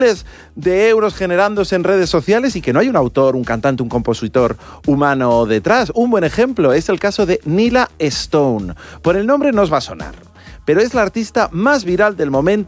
de euros generándose en redes sociales y que no hay un autor, un cantante, un compositor humano detrás. Un buen ejemplo es el caso de Nila Stone. Por el nombre no os va a sonar, pero es la artista más viral del momento